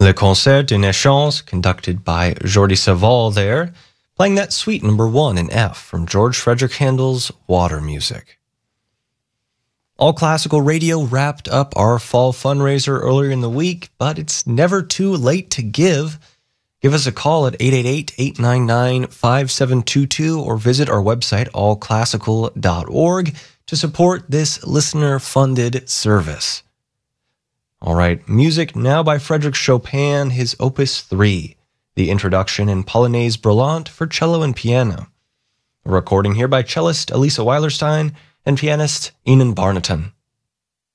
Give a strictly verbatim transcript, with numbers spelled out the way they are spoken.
Le Concert de Naissance, conducted by Jordi Savall there, playing that suite number one in F from George Frederick Handel's Water Music. All Classical Radio wrapped up our fall fundraiser earlier in the week, but it's never too late to give. Give us a call at eight eight eight, eight nine nine, five seven two two or visit our website all classical dot org to support this listener-funded service. All right, music now by Frédéric Chopin, his Opus three, the Introduction in Polonaise Brûlante for cello and piano. A recording here by cellist Elisa Weilerstein and pianist Enan Barnaton.